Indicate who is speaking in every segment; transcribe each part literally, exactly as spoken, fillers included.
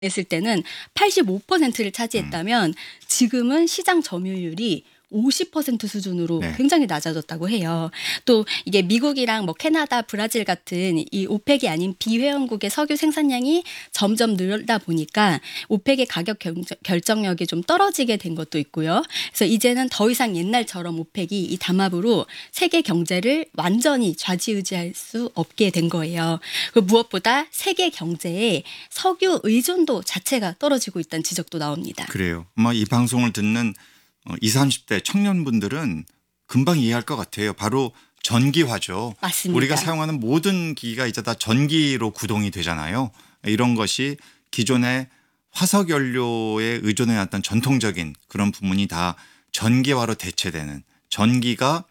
Speaker 1: 했을 때는 팔십오 퍼센트를
Speaker 2: 음.
Speaker 1: 차지했다면 지금은 시장 점유율이 오십 퍼센트 수준으로
Speaker 2: 네.
Speaker 1: 굉장히 낮아졌다고 해요. 또 이게 미국이랑 뭐 캐나다, 브라질 같은 이 오펙이 아닌 비회원국의 석유 생산량이 점점 늘다 보니까 오펙의 가격 경정- 결정력이 좀 떨어지게 된 것도 있고요. 그래서 이제는 더 이상 옛날처럼 오펙이 이 담합으로 세계 경제를 완전히 좌지우지할 수 없게 된 거예요. 그 무엇보다 세계 경제에 석유 의존도 자체가 떨어지고 있다는 지적도 나옵니다.
Speaker 2: 그래요. 아마 이 방송을 듣는 어, 이십, 삼십 대 청년분들은 금방 이해할 것 같아요. 바로 전기화죠.
Speaker 1: 맞습니다.
Speaker 2: 우리가 사용하는 모든 기기가 이제 다 전기로 구동이 되잖아요. 이런 것이 기존의 화석 연료에 의존해왔던 전통적인 그런 부분이 다 전기화로 대체되는, 전기가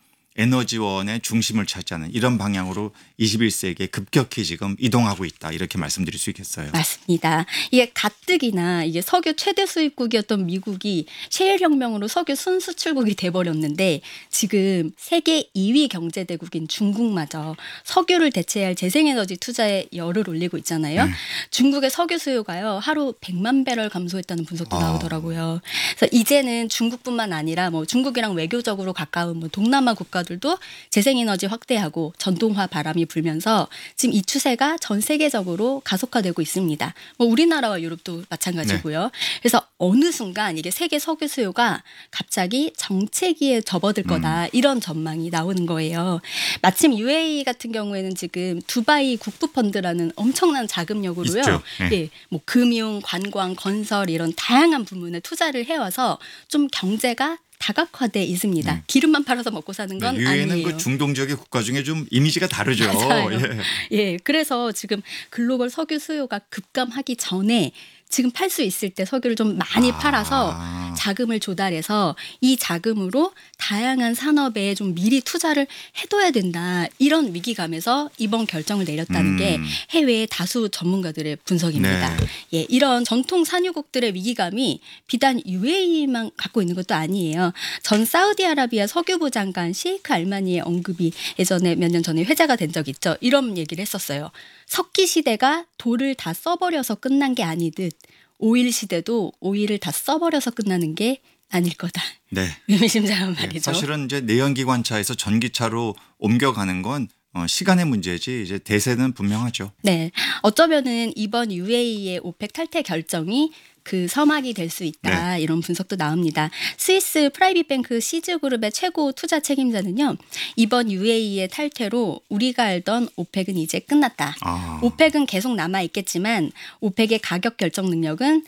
Speaker 2: 에너지원의 중심을 차지하는 이런 방향으로 이십일 세기에 급격히 지금 이동하고 있다, 이렇게 말씀드릴 수 있겠어요.
Speaker 1: 맞습니다. 이게 가뜩이나 이게 석유 최대 수입국이었던 미국이 셰일 혁명으로 석유 순수출국이 돼버렸는데 지금 세계 이 위 경제대국인 중국마저 석유를 대체할 재생에너지 투자에 열을 올리고 있잖아요.
Speaker 2: 네.
Speaker 1: 중국의 석유 수요가요 하루 백만 배럴 감소했다는 분석도
Speaker 2: 아.
Speaker 1: 나오더라고요. 그래서 이제는 중국뿐만 아니라 뭐 중국이랑 외교적으로 가까운 뭐 동남아 국가들도 재생에너지 확대하고 전동화 바람이 불면서 지금 이 추세가 전 세계적으로 가속화되고 있습니다. 뭐 우리나라와 유럽도 마찬가지고요. 그래서 어느 순간 이게 세계 석유 수요가 갑자기 정체기에 접어들 거다, 이런 전망이 나오는 거예요. 마침 유에이이 같은 경우에는 지금 두바이 국부펀드라는 엄청난 자금력으로요.
Speaker 2: 있죠. 네.
Speaker 1: 예, 뭐 금융, 관광, 건설 이런 다양한 부문에 투자를 해와서 좀 경제가 다각화돼 있습니다.
Speaker 2: 음.
Speaker 1: 기름만 팔아서 먹고 사는 건
Speaker 2: 유에이는
Speaker 1: 아니에요.
Speaker 2: 그 중동 지역의 국가 중에 좀 이미지가 다르죠.
Speaker 1: 맞아요.
Speaker 2: 예.
Speaker 1: 예, 그래서 지금 글로벌 석유 수요가 급감하기 전에 지금 팔 수 있을 때 석유를 좀 많이
Speaker 2: 아.
Speaker 1: 팔아서 자금을 조달해서 이 자금으로 다양한 산업에 좀 미리 투자를 해둬야 된다, 이런 위기감에서 이번 결정을 내렸다는
Speaker 2: 음.
Speaker 1: 게 해외의 다수 전문가들의 분석입니다.
Speaker 2: 네.
Speaker 1: 예, 이런 전통 산유국들의 위기감이 비단 유에이만 갖고 있는 것도 아니에요. 전 사우디아라비아 석유부 장관 셰이크 알마니의 언급이 예전에 몇 년 전에 회자가 된 적 있죠. 이런 얘기를 했었어요. 석기 시대가 돌을 다 써버려서 끝난 게 아니듯 오일 시대도 오일을 다 써버려서 끝나는 게 아닐 거다.
Speaker 2: 네.
Speaker 1: 의미심장한
Speaker 2: 네,
Speaker 1: 말이죠.
Speaker 2: 사실은 이제 내연기관차에서 전기차로 옮겨가는 건 어, 시간의 문제지 이제 대세는 분명하죠.
Speaker 1: 네, 어쩌면은 이번 유에이의 오펙 탈퇴 결정이 그 서막이 될 수 있다, 이런 분석도 나옵니다. 스위스 프라이빗 뱅크 시즈그룹의 최고 투자 책임자는요, 이번 유에이의 탈퇴로 우리가 알던 오펙은 이제 끝났다.
Speaker 2: 아.
Speaker 1: 오펙은 계속 남아 있겠지만 오펙의 가격 결정 능력은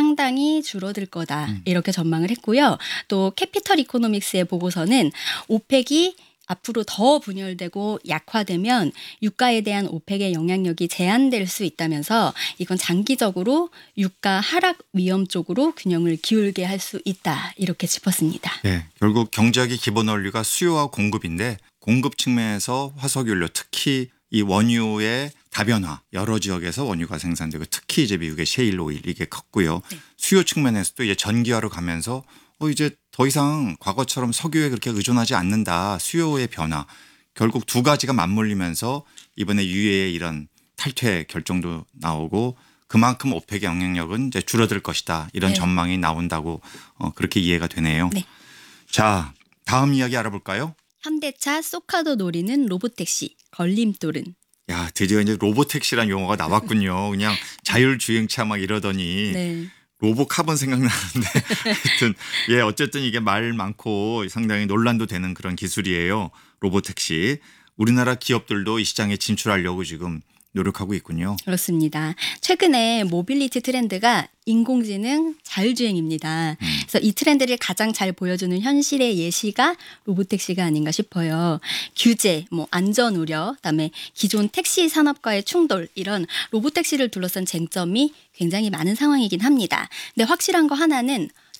Speaker 1: 상당히 줄어들 거다, 이렇게 전망을 했고요. 또 캐피털 이코노믹스의 보고서는 오펙이 앞으로 더 분열되고 약화되면 유가에 대한 오펙의 영향력이 제한될 수 있다면서 이건 장기적으로 유가 하락 위험 쪽으로 균형을 기울게 할 수 있다, 이렇게 짚었습니다.
Speaker 2: 네, 결국 경제학의 기본 원리가 수요와 공급인데, 공급 측면에서 화석연료, 특히 이 원유의 다변화, 여러 지역에서 원유가 생산되고 특히 이제 미국의 셰일 오일, 이게 컸고요.
Speaker 1: 네.
Speaker 2: 수요 측면에서도 이제 전기화로 가면서 어 이제 더 이상 과거처럼 석유에 그렇게 의존하지 않는다. 수요의 변화. 결국 두 가지가 맞물리면서 이번에 유에이의 이런 탈퇴 결정도 나오고 그만큼 오펙의 영향력은 이제 줄어들 것이다, 이런
Speaker 1: 네.
Speaker 2: 전망이 나온다고 어 그렇게 이해가 되네요.
Speaker 1: 네.
Speaker 2: 자, 다음 이야기 알아볼까요?
Speaker 1: 현대차 쏘카도 노리는 로봇택시, 걸림돌은.
Speaker 2: 야, 드디어 이제 로보택시란 용어가 나왔군요. 그냥 자율주행차 막 이러더니
Speaker 1: 네.
Speaker 2: 로보카본 생각나는데 하여튼 예, 어쨌든 이게 말 많고 상당히 논란도 되는 그런 기술이에요. 로보택시. 우리나라 기업들도 이 시장에 진출하려고 지금 노력하고 있군요.
Speaker 1: 그렇습니다. 최근에 모빌리티 트렌드가 인공지능 자율주행입니다.
Speaker 2: 음.
Speaker 1: 그래서 이 트렌드를 가장 잘 보여주는 현실의 예시가 로보택시가 아닌가 싶어요. 규제, 뭐 안전 우려, 그다음에 기존 택시 산업과의 충돌, 이런 로보택시를 둘러싼 쟁점이 굉장히 많은 상황이긴 합니다. 근데 확실한 거 하나는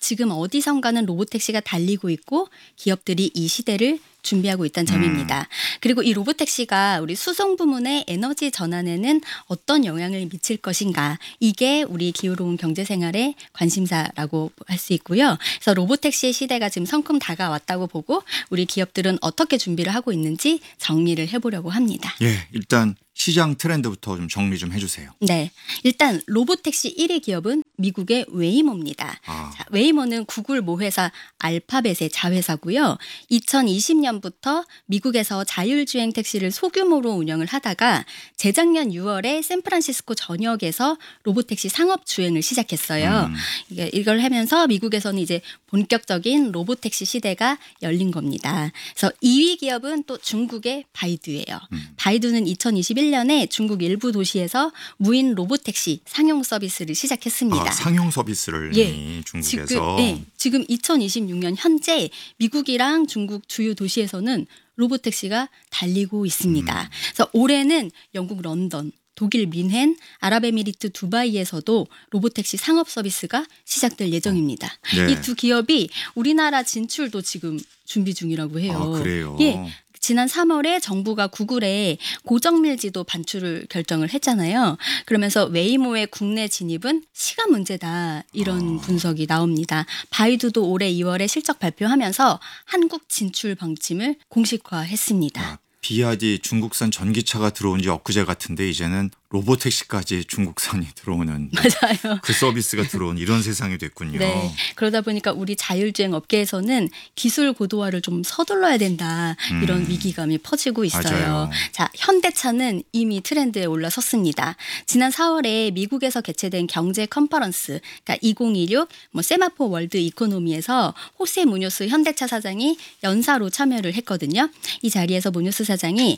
Speaker 1: 지금 어디선가는 로보택시가 달리고 있고 기업들이 이 시대를 준비하고 있다는 점입니다. 음. 그리고 이 로보택시가 우리 수송 부문의 에너지 전환에는 어떤 영향을 미칠 것인가. 이게 우리 기후로운 경제생활의 관심사라고 할 수 있고요. 그래서 로보택시의 시대가 지금 성큼 다가왔다고 보고 우리 기업들은 어떻게 준비를 하고 있는지 정리를 해보려고 합니다.
Speaker 2: 예, 일단 시장 트렌드부터 좀 정리 좀 해주세요.
Speaker 1: 네, 일단 로보택시 일 위 기업은 미국의 웨이모입니다.
Speaker 2: 아.
Speaker 1: 자, 웨이모는 구글 모회사 알파벳의 자회사고요. 이천이십 년부터 미국에서 자율주행 택시를 소규모로 운영을 하다가 재작년 유월에 샌프란시스코 전역에서 로보택시 상업주행을 시작했어요.
Speaker 2: 음.
Speaker 1: 이게 이걸 하면서 미국에서는 이제 본격적인 로보택시 시대가 열린 겁니다. 그래서 이 위 기업은 또 중국의 바이두예요.
Speaker 2: 음.
Speaker 1: 바이두는 이천이십일 년에 중국 일부 도시에서 무인 로보택시 상용 서비스를 시작했습니다.
Speaker 2: 아, 상용 서비스를
Speaker 1: 예,
Speaker 2: 중국에서.
Speaker 1: 지금, 네, 지금 이천이십육 년 현재 미국이랑 중국 주요 도시에서는 로보택시가 달리고 있습니다.
Speaker 2: 음.
Speaker 1: 그래서 올해는 영국 런던, 독일 뮌헨, 아랍에미리트 두바이에서도 로보택시 상업 서비스가 시작될 예정입니다.
Speaker 2: 네.
Speaker 1: 이 두 기업이 우리나라 진출도 지금 준비 중이라고 해요.
Speaker 2: 아, 그래요?
Speaker 1: 예. 지난 삼월에 정부가 구글에 고정밀지도 반출을 결정을 했잖아요. 그러면서 웨이모의 국내 진입은 시간 문제다 이런
Speaker 2: 아.
Speaker 1: 분석이 나옵니다. 바이두도 올해 이월에 실적 발표하면서 한국 진출 방침을 공식화했습니다.
Speaker 2: 아, 비아디 중국산 전기차가 들어온 지 엊그제 같은데 이제는 로보택시까지 중국산이 들어오는
Speaker 1: 맞아요.
Speaker 2: 그 서비스가 들어온 이런 세상이 됐군요.
Speaker 1: 네. 그러다 보니까 우리 자율주행 업계에서는 기술 고도화를 좀 서둘러야 된다. 이런
Speaker 2: 음.
Speaker 1: 위기감이 퍼지고 있어요.
Speaker 2: 맞아요.
Speaker 1: 자, 현대차는 이미 트렌드에 올라섰습니다. 지난 사월에 미국에서 개최된 경제 컨퍼런스, 그러니까 이천이십육 뭐 세마포 월드 이코노미에서 호세 무뇨스 현대차 사장이 연사로 참여를 했거든요. 이 자리에서 무뇨스 사장이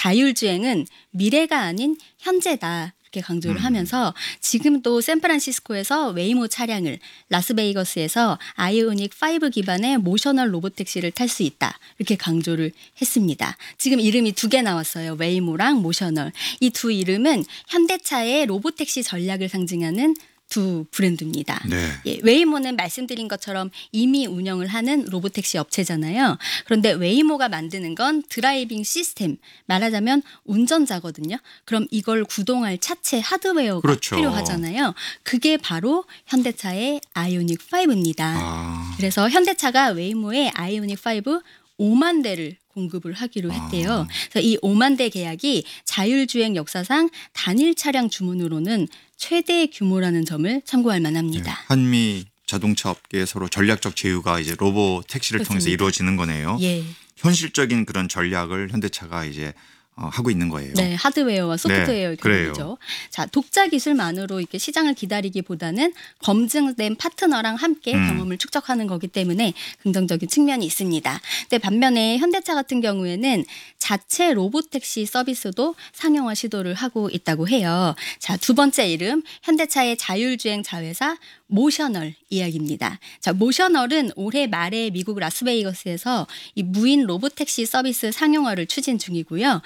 Speaker 1: 자율주행은 미래가 아닌 현재다. 이렇게 강조를
Speaker 2: 음.
Speaker 1: 하면서 지금도 샌프란시스코에서 웨이모 차량을 라스베이거스에서 아이오닉 오 기반의 모셔널 로보택시를 탈 수 있다. 이렇게 강조를 했습니다. 지금 이름이 두 개 나왔어요. 웨이모랑 모셔널. 이 두 이름은 현대차의 로보택시 전략을 상징하는 두 브랜드입니다.
Speaker 2: 네.
Speaker 1: 예, 웨이모는 말씀드린 것처럼 이미 운영을 하는 로보택시 업체잖아요. 그런데 웨이모가 만드는 건 드라이빙 시스템, 말하자면 운전자거든요. 그럼 이걸 구동할 차체 하드웨어가
Speaker 2: 그렇죠.
Speaker 1: 필요하잖아요. 그게 바로 현대차의 아이오닉 오입니다.
Speaker 2: 아.
Speaker 1: 그래서 현대차가 웨이모의 아이오닉 오 오만 대를 공급을 하기로 했대요.
Speaker 2: 아.
Speaker 1: 그래서 이 오만 대 계약이 자율주행 역사상 단일 차량 주문으로는 최대 규모라는 점을 참고할 만합니다.
Speaker 2: 네. 한미 자동차 업계의 서로 전략적 제휴가 이제 로보 택시를 통해서
Speaker 1: 그렇습니다.
Speaker 2: 이루어지는 거네요.
Speaker 1: 예.
Speaker 2: 현실적인 그런 전략을 현대차가 이제 어, 하고 있는 거예요.
Speaker 1: 네, 하드웨어와 소프트웨어의
Speaker 2: 네, 그래요.
Speaker 1: 경우죠. 자, 독자 기술만으로 이렇게 시장을 기다리기보다는 검증된 파트너랑 함께
Speaker 2: 음.
Speaker 1: 경험을 축적하는 거기 때문에 긍정적인 측면이 있습니다. 근데 반면에 현대차 같은 경우에는 자체 로보택시 서비스도 상용화 시도를 하고 있다고 해요. 자, 두 번째 이름 현대차의 자율주행 자회사 모셔널 이야기입니다. 자, 모셔널은 올해 말에 미국 라스베이거스에서 이 무인 로보택시 서비스 상용화를 추진 중이고요.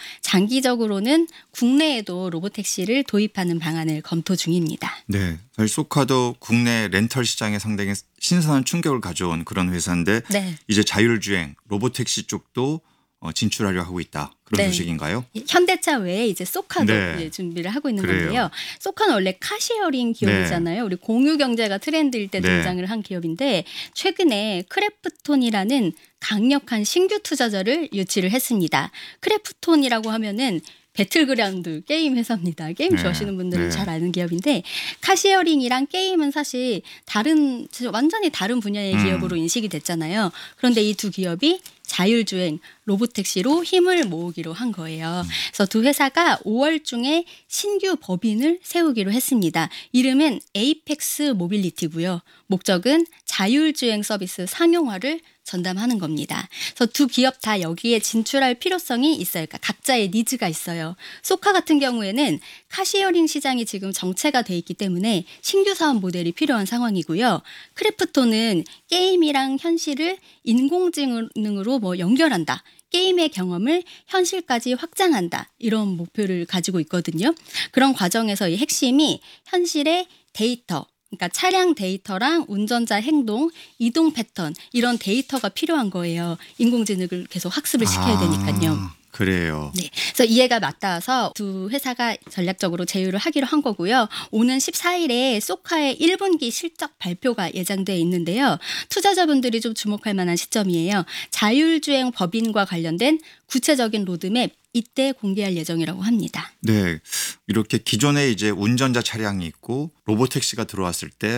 Speaker 1: 장기적으로는 국내에도 로보택시를 도입하는 방안을 검토 중입니다.
Speaker 2: 네, 사실 소카도 국내 렌털 시장에 상당히 신선한 충격을 가져온 그런 회사인데
Speaker 1: 네.
Speaker 2: 이제 자율주행 로보택시 쪽도 어, 진출하려 하고 있다. 그런
Speaker 1: 네.
Speaker 2: 소식인가요?
Speaker 1: 현대차 외에 이제 소카도
Speaker 2: 네.
Speaker 1: 이제 준비를 하고 있는
Speaker 2: 그래요.
Speaker 1: 건데요. 소카는 원래 카시어링 기업이잖아요. 우리 공유 경제가 트렌드일 때
Speaker 2: 네.
Speaker 1: 등장을 한 기업인데 최근에 크래프톤이라는 강력한 신규 투자자를 유치를 했습니다. 크래프톤이라고 하면은 배틀그라운드 게임 회사입니다. 게임
Speaker 2: 네.
Speaker 1: 좋아하시는 분들은
Speaker 2: 네.
Speaker 1: 잘 아는 기업인데 카시어링이랑 게임은 사실 다른 완전히 다른 분야의
Speaker 2: 음.
Speaker 1: 기업으로 인식이 됐잖아요. 그런데 이 두 기업이 자율주행 로보택시로 힘을 모으기로 한 거예요. 그래서 두 회사가 오월 중에 신규 법인을 세우기로 했습니다. 이름은 에이펙스 모빌리티고요. 목적은 자율주행 서비스 상용화를 전담하는 겁니다. 그래서 두 기업 다 여기에 진출할 필요성이 있어요. 그러니까 각자의 니즈가 있어요. 소카 같은 경우에는 카시어링 시장이 지금 정체가 돼 있기 때문에 신규 사업 모델이 필요한 상황이고요. 크래프톤은 게임이랑 현실을 인공지능으로 뭐 연결한다. 게임의 경험을 현실까지 확장한다. 이런 목표를 가지고 있거든요. 그런 과정에서 이 핵심이 현실의 데이터, 그러니까 차량 데이터랑 운전자 행동, 이동 패턴 이런 데이터가 필요한 거예요. 인공지능을 계속 학습을 시켜야 되니까요.
Speaker 2: 아, 그래요.
Speaker 1: 네. 그래서 이해가 맞닿아서 두 회사가 전략적으로 제휴를 하기로 한 거고요. 오는 십사 일에 소카의 일 분기 실적 발표가 예정돼 있는데요. 투자자분들이 좀 주목할 만한 시점이에요. 자율주행 법인과 관련된 구체적인 로드맵 이때 공개할 예정이라고 합니다.
Speaker 2: 네. 이렇게 기존에 이제 운전자 차량이 있고 로보택시가 들어왔을 때